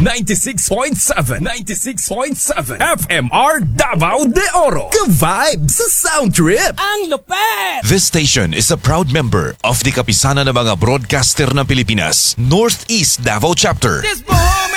96.7 FMR Davao de Oro. Ka-vibe sa Sound Trip. Ang lupet! This station is a proud member of the Kapisanan ng mga Broadcaster ng Pilipinas, Northeast Davao Chapter. This boy